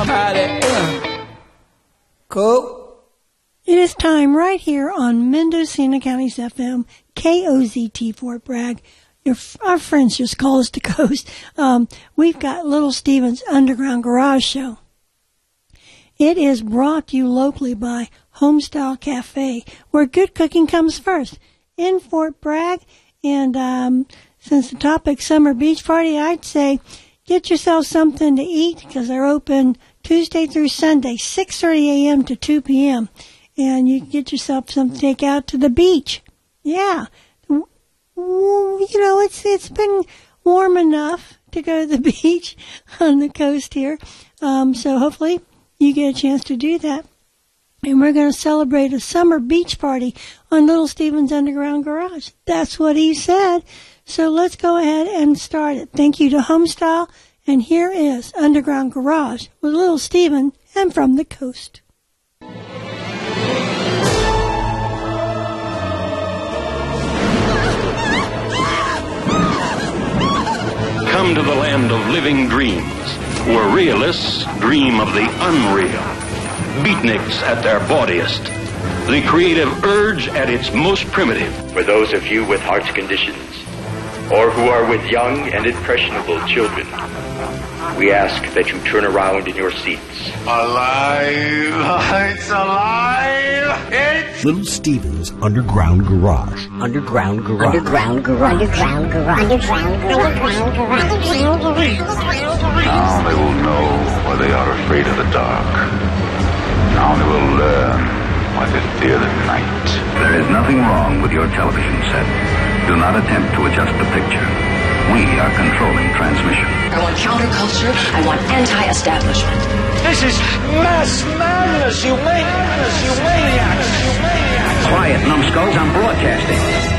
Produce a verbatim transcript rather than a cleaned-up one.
about it. Uh. Cool. It is time right here on Mendocino County's F M, K O Z T Fort Bragg. Your, our friends just call us the Coast. Um, we've got Little Steven's Underground Garage Show. It is brought to you locally by Homestyle Cafe, where good cooking comes first, in Fort Bragg. And um, since the topic's summer beach party, I'd say get yourself something to eat, because they're open Tuesday through Sunday, six thirty a.m. to two p.m. And you can get yourself something to take out to the beach. Yeah. You know, it's it's been warm enough to go to the beach on the coast here. Um, so hopefully you get a chance to do that. And we're going to celebrate a summer beach party on Little Steven's Underground Garage. That's what he said. So let's go ahead and start it. Thank you to Homestyle. And here is Underground Garage with Little Steven and From the Coast. Come to the land of living dreams, where realists dream of the unreal. Beatniks at their bawdiest. The creative urge at its most primitive. For those of you with heart conditions, or who are with young and impressionable children, we ask that you turn around in your seats. Alive! It's alive! It's... Little Steven's Underground Garage. Underground Garage. Underground Garage. Underground Garage. Underground Garage. Underground Garage. Now they will know why they are afraid of the dark. Now they will learn why they fear the night. There is nothing wrong with your television set. Do not attempt to adjust the picture. We are controlling transmission. I want counterculture. I want anti-establishment. This is mass madness, you maniacs, you maniacs, you maniacs. Quiet, numbskulls, I'm broadcasting.